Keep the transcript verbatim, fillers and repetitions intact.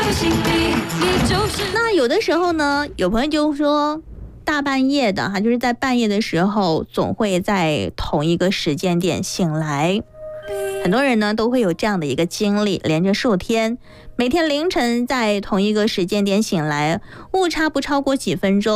那有的时候呢，有朋友就说大半夜的哈，就是在半夜的时候，总会在同一个时间点醒来。很多人呢都会有这样的一个经历，连着数天，每天凌晨在同一个时间点醒来，误差不超过几分钟。